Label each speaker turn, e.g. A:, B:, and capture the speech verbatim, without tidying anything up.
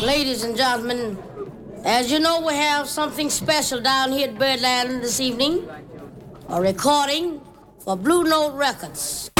A: Ladies and gentlemen, as you know, we have something special down here at Birdland this evening. A recording for Blue Note Records.